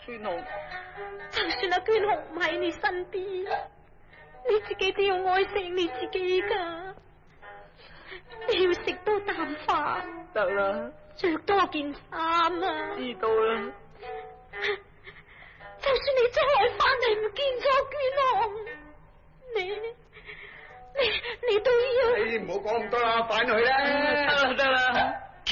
娟紅， 就算阿娟紅唔喺你身邊，你自己都要愛惜你自己噶。你要食多啖飯， 得啦， 着多件衫啊！ 知道啦。 就算你將來翻嚟唔見咗娟紅，你都要。 你唔好講咁多啦，快去啦！